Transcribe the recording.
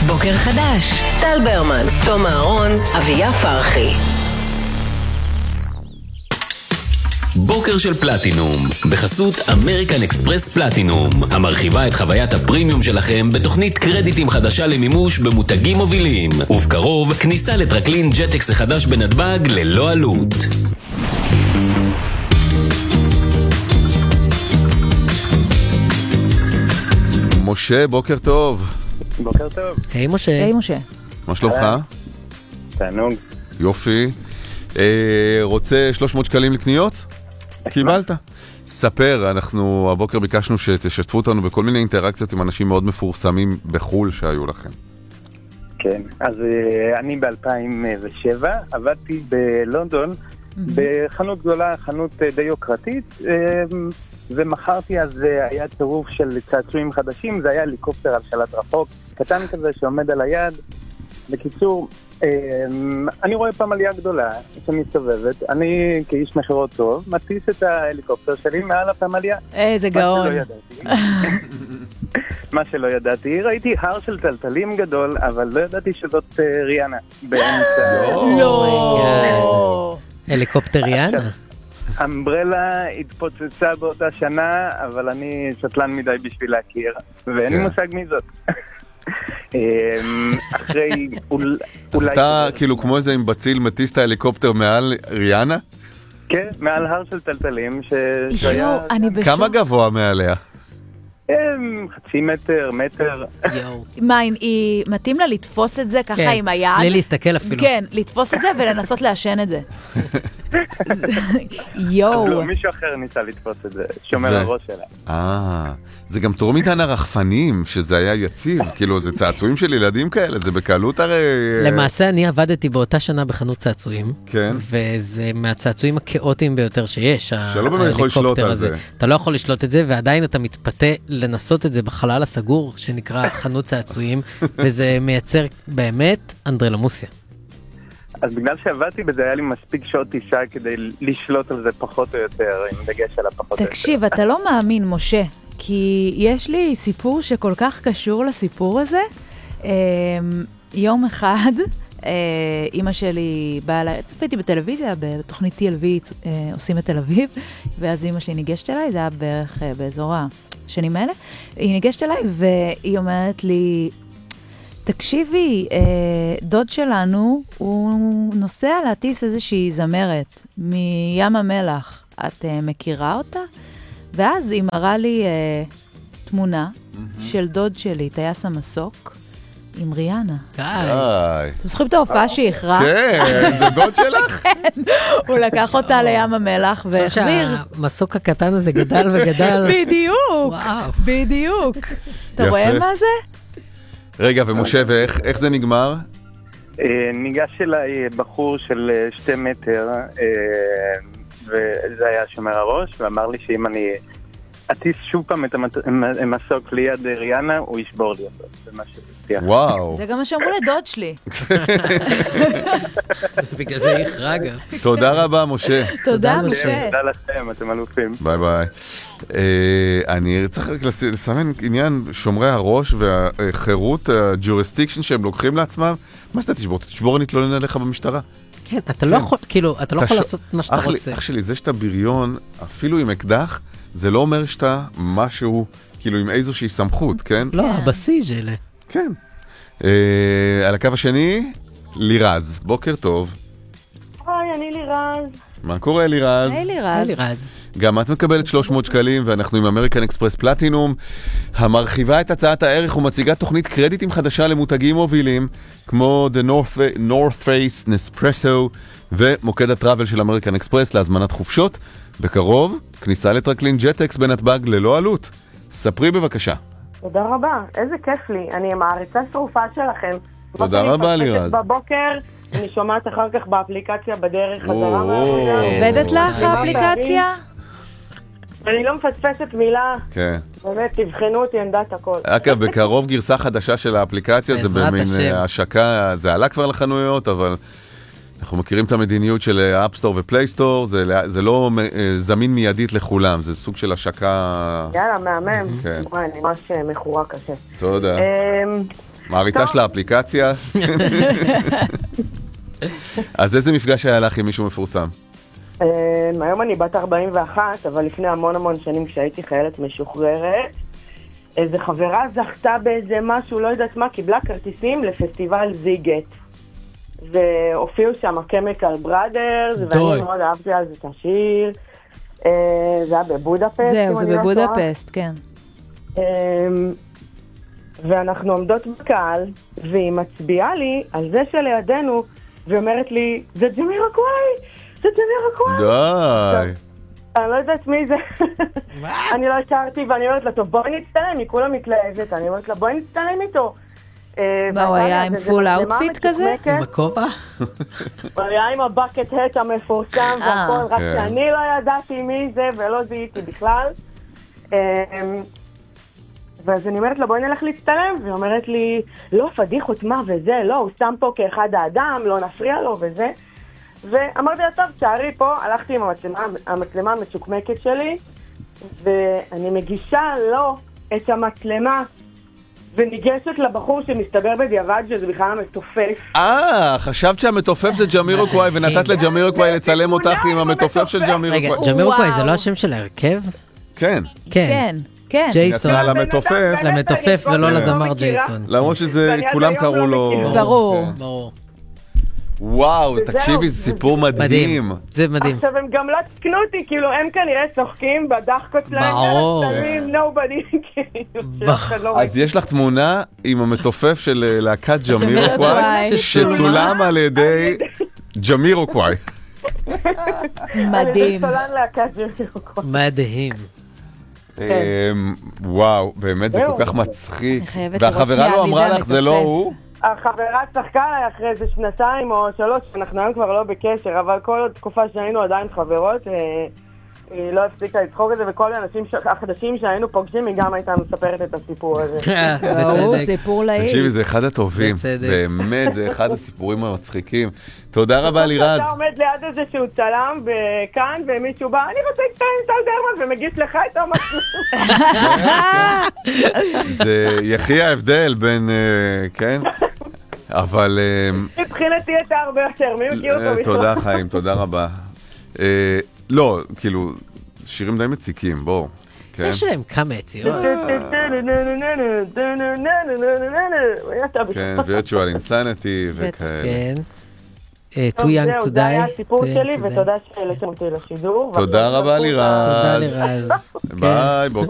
בוקר חדש, טל ברמן, תום אהרון, אביה פרחי. בוקר של פלטינום, בחסות אמריקן אקספרס פלטינום, המרחיבה את חוויית הפרימיום שלכם בתוכנית קרדיטים חדשה למימוש במותגים מובילים, ובקרוב כניסה לטרקלין ג'טקס החדש בנתב"ג ללא עלות. משה, בוקר טוב. בוקר טוב. היי משה. היי משה. מה שלומך? תענוג. יופי. רוצה 300 שקלים לקניות? קיבלת. ספר, אנחנו הבוקר ביקשנו שתשתפו אותנו בכל מיני אינטראקציות עם אנשים מאוד מפורסמים בחול שהיו לכם. כן, אז אני ב-2007 עבדתי בלונדון בחנות גדולה, חנות די יוקרתית, ומחרתי אז היה טירוף של צעצועים חדשים, זה היה הליקופטר על שלט רחוק, קטן כזה שעומד על היד. בקיצור, אני רואה פעם עלייה גדולה שמסתובבת, אני כאיש מחירות טוב, מטיס את ההליקופטר שלי מעל הפעמליה. איזה גאון. מה שלא ידעתי, ראיתי הר של טלטלים גדול, אבל לא ידעתי שזאת ריאנה באמצע. לא. הליקופטר ריאנה. אמברלה התפוצצה באותה שנה, אבל אני שטלן מדי בשביל להכיר, ואין לי מושג מי זאת. אחרי אז אתה כאילו כמו איזה עם בציל מטיס את ההליקופטר מעל ריאנה? כן, מעל הר של טלטלים כמה גבוה מעליה? חצי מטר, מטר. מה, היא מתאים לה לתפוס את זה ככה עם היד? בלי להסתכל אפילו. כן, לתפוס את זה ולנסות לעשן את זה. יואו. לא, מישהו אחר ניסה לתפוס את זה, שומר הראש שלה. זה גם טרום עידן הרחפנים, שזה היה יציב, כאילו זה צעצועים של ילדים כאלה, זה בקלות הרי... למעשה אני עבדתי באותה שנה בחנות צעצועים, כן. וזה מהצעצועים הכאוטיים ביותר שיש, שלא באמת יכול לשלוט על זה. אתה לא יכול לשלוט את זה, ועדיין אתה מתפתה לנסות את זה בחלל הסגור, שנקרא חנות צעצועים, וזה מייצר באמת אנדרלמוסיה. אז בגלל שעבדתי בזה, היה לי מספיק שעות טיסה כדי לשלוט על זה פחות או יותר, עם דגש על הפחות או יותר. תקשיב, אתה לא מאמין, משה, כי יש לי סיפור שכל כך קשור לסיפור הזה. יום אחד, אמא שלי באה אליי, צפיתי בטלוויזיה, בתוכנית TLV עושים את תל אביב, ואז אמא שלי ניגשת אליי, זה היה בערך באזור השנים האלה, היא ניגשת אליי והיא אומרת לי, תקשיבי, דוד שלנו, הוא נוסע להטיס איזושהי זמרת מים המלח. את מכירה אותה? ואז היא מראה לי תמונה של דוד שלי, טייס המסוק, עם ריאנה. די. אתם זוכרים את ההופעה שהכרע? כן, זה דוד שלך? כן, הוא לקח אותה לים המלח והחזיר. המסוק הקטן הזה גדל וגדל. בדיוק, בדיוק. אתה רואה מה זה? רגע, ומשה, ואיך זה נגמר? ניגש אליי בחור של 2 מטר, וזה היה שומר הראש, ואמר לי שאם אני אטיס שוב פעם את המסוק ליד ריאנה, הוא ישבור לי אותו. זה מה שהבטיח. וואו. זה גם מה שאמרו לדוד שלי. בגלל זה יכרע גם. תודה רבה, משה. תודה, משה. תודה לכם, אתם אלופים. ביי ביי. אני צריך רק לסמן עניין שומרי הראש והחירות, הג'וריסטיקשן שהם לוקחים לעצמם. מה זה תשבור נתלונן עליך במשטרה? כן, אתה לא יכול, כאילו, אתה לא יכול לעשות מה שאתה רוצה. אח שלי, זה שאתה בריון, אפילו עם אקדח, זה לא אומר שאתה משהו, כאילו עם איזושהי סמכות, כן? לא, הבסיס אלה. כן. על הקו השני, לירז. בוקר טוב. היי, אני לירז. מה קורה, לירז? היי, לירז. גם את מקבלת 300 שקלים, ואנחנו עם אמריקן אקספרס פלטינום, המרחיבה את הצעת הערך ומציגה תוכנית קרדיטים חדשה למותגים מובילים, כמו The North Face, Nespresso, ומוקד הטראבל של אמריקן אקספרס להזמנת חופשות. בקרוב, כניסה לטרקלין ג'טקס בנתב"ג ללא עלות. ספרי בבקשה. תודה רבה, איזה כיף לי. אני מעריצה שרופה שלכם. תודה רבה, לירז. בבוקר, אני שומעת אחר כך באפליקציה בדרך חזרה מהעבודה. עובדת לך האפליקציה? אני לא מפספסת מילה. כן. באמת, תבחנו אותי, עמדת הכל. אגב, בקרוב גרסה חדשה של האפליקציה, זה במין השקה, זה עלה כבר לחנויות, אבל אנחנו מכירים את המדיניות של אפסטור ופלייסטור, זה לא זמין מיידית לכולם, זה סוג של השקה... יאללה, מהמם. כן. אני ממש מכורה קשה. תודה. מעריצה של האפליקציה. אז איזה מפגש היה לך עם מישהו מפורסם? היום אני בת 41, אבל לפני המון שנים כשהייתי חיילת משוחררת, איזה חברה זכתה באיזה משהו, לא יודעת מה, קיבלה כרטיסים לפסטיבל זיגט. והופיעו שם Chemical Brothers, ואני מאוד אהבתי אז את השיר. זה היה בבודפסט. זהו, זה בבודפסט, כן. ואנחנו עומדות בקהל, והיא מצביעה לי על זה שלידינו, והיא אומרת לי, זה ג'מירוקוואי! זה ג'מירוקוואי! די! אני לא יודעת מי זה. אני לא הכרתי, ואני אומרת לה, טוב, בואי נצטלם, היא כולה מתלהבת. אני אומרת לה, בואי נצטלם איתו. מה, הוא היה עם פול אאוטפיט כזה? עם הכובע? הוא היה עם הבקט הט המפורסם והכל, רק שאני לא ידעתי מי זה ולא זיהיתי בכלל. ואז אני אומרת לה, בואי נלך להצטלם, והיא אומרת לי, לא, פדיחות מה וזה, לא, הוא שם פה כאחד האדם, לא נפריע לו וזה. ואמרתי לה, טוב, שערי פה, הלכתי עם המצלמה המצ'וקמקת שלי, ואני מגישה לו את המצלמה, וניגשת לבחור שמסתבר בדיעבד שזה בכלל המתופף. חשבת שהמתופף זה ג'מירוקוואי, ונתת לג'מירוקוואי לצלם אותך עם המתופף של ג'מירוקוואי. רגע, ג'מירוקוואי זה לא השם של ההרכב? כן. כן, כן. ג'ייסון. למתופף ולא לזמר ג'ייסון. למרות שזה, כולם קראו לו... ברור. וואו, תקשיבי, זה סיפור מדהים. זה מדהים. עכשיו הם גם לא תקנו אותי, כאילו הם כנראה צוחקים בדחקות שלהם. ברור. nobody, כאילו. אז יש לך תמונה עם המתופף של להקת ג'מירוקוואי, שצולם על ידי ג'מירוקוואי. מדהים. מדהים. וואו, באמת זה כל כך מצחיק. והחברה לא אמרה לך, זה לא הוא? החברה צחקה עליי אחרי איזה 2 או 3, אנחנו היום כבר לא בקשר, אבל כל עוד תקופה שהיינו עדיין חברות, היא לא הפסיקה לצחוק את זה, וכל האנשים החדשים שהיינו פוגשים, היא גם הייתה מספרת את הסיפור הזה. ברור, סיפור לעיל. תקשיבי, זה אחד הטובים. באמת, זה אחד הסיפורים המצחיקים. תודה רבה לירז. אתה עומד ליד איזה שהוא צלם וכאן, ומישהו בא, אני רוצה להצטלם עם טל ברמן, ומגיש לך את המצלמה. זה יחי ההבדל בין, כן? אבל... מבחינתי אתה הרבה יותר, מי מכיר אותו בכלל? תודה חיים, תודה רבה. לא, כאילו, שירים די מציקים, בואו. יש להם כמה יצירות. כן, virtual insanity וכאלה. כן. Too young to die. זה היה הסיפור שלי, ותודה שהעליתם אותי לשידור. תודה רבה לירז. תודה לירז. ביי, בוקר.